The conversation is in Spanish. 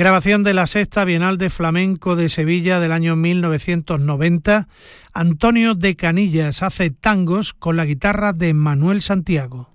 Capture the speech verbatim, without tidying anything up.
Grabación de la sexta Bienal de Flamenco de Sevilla del año mil novecientos noventa. Antonio de Canillas hace tangos con la guitarra de Manuel Santiago.